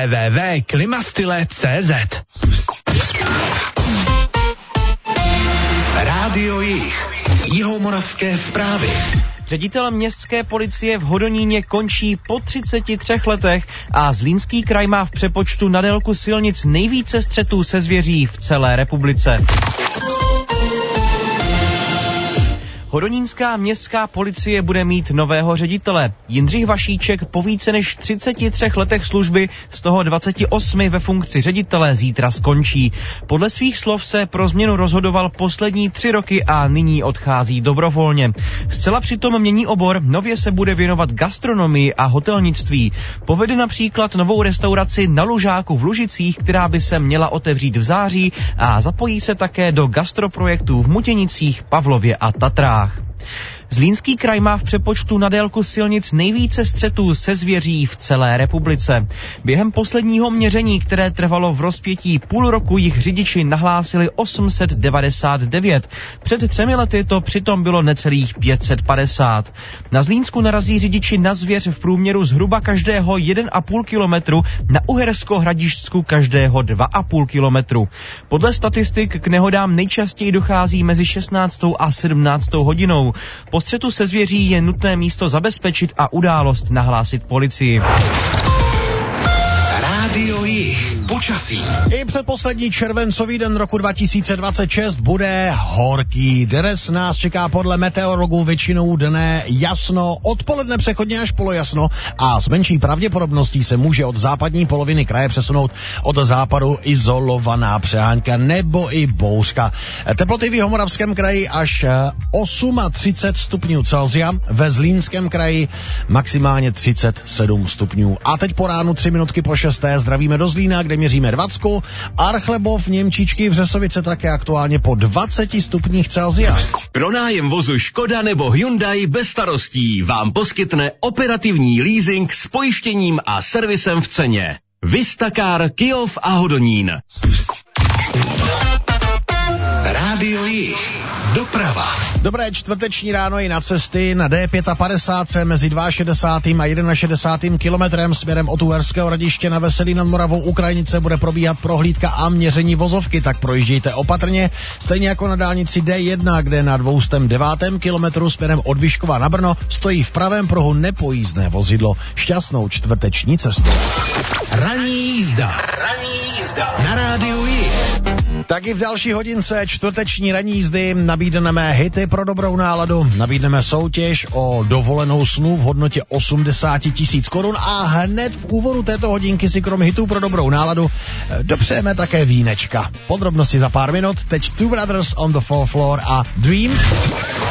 www.klimastyle.cz. Rádio Jih. Jihomoravské zprávy. Ředitel městské policie v Hodoníně končí po 33 letech a Zlínský kraj má v přepočtu na délku silnic nejvíce střetů se zvěří v celé republice. Hodonínská městská policie bude mít nového ředitele. Jindřich Vašíček po více než 33 letech služby, z toho 28 ve funkci ředitele, zítra skončí. Podle svých slov se pro změnu rozhodoval poslední 3 roky a nyní odchází dobrovolně. Zcela přitom mění obor, nově se bude věnovat gastronomii a hotelnictví. Povede například novou restauraci na Lužáku v Lužicích, která by se měla otevřít v září, a zapojí se také do gastroprojektů v Mutěnicích, Pavlově a Tatrách. Zlínský kraj má v přepočtu na délku silnic nejvíce střetů se zvěří v celé republice. Během posledního měření, které trvalo v rozpětí půl roku, jich řidiči nahlásili 899. Před 3 lety to přitom bylo necelých 550. Na Zlínsku narazí řidiči na zvěř v průměru zhruba každého 1,5 kilometru, na Uhersko-Hradišťsku každého 2,5 kilometru. Podle statistik k nehodám nejčastěji dochází mezi 16. a 17. hodinou. Po střetu se zvěří je nutné místo zabezpečit a událost nahlásit policii. Rádio Jih. Počasí. I předposlední červencový den roku 2026 bude horký. Dnes nás čeká podle meteorologů většinou dne jasno, odpoledne přechodně až polojasno a s menší pravděpodobností se může od západní poloviny kraje přesunout od západu izolovaná přehánka nebo i bouřka. Teploty v Jihomoravském kraji až 38 stupňů Celsia, ve Zlínském kraji maximálně 37 stupňů. A teď po ránu 3 minutky po 6. zdravíme do Zlína, kde měříme 20. Archlebov, Němčičky, Vřesovice také aktuálně po 20 stupních Celsia. Pronájem vozu Škoda nebo Hyundai bez starostí vám poskytne operativní leasing s pojištěním a servisem v ceně. Vistacar, Kyjov a Hodonín. Rádio Jih. Doprava. Dobré čtvrteční ráno i na cesty. Na D55 mezi 62. a 61. kilometrem směrem od Uherského Hradiště na Veselí nad Moravou u Krajnice bude probíhat prohlídka a měření vozovky, tak projíždějte opatrně. Stejně jako na dálnici D1, kde na 209. kilometru směrem od Vyškova na Brno stojí v pravém pruhu nepojízdné vozidlo. Šťastnou čtvrteční cestu. Ranní jízda. Na Rádiu Jih. Taky v další hodince čtvrteční ranní jízdy nabídneme hity pro dobrou náladu, nabídneme soutěž o dovolenou snů v hodnotě 80 000 korun a hned v úvodu této hodinky si krom hitů pro dobrou náladu dopřejeme také vínečka. Podrobnosti za pár minut, teď Two Brothers on the Fourth Floor a Dreams.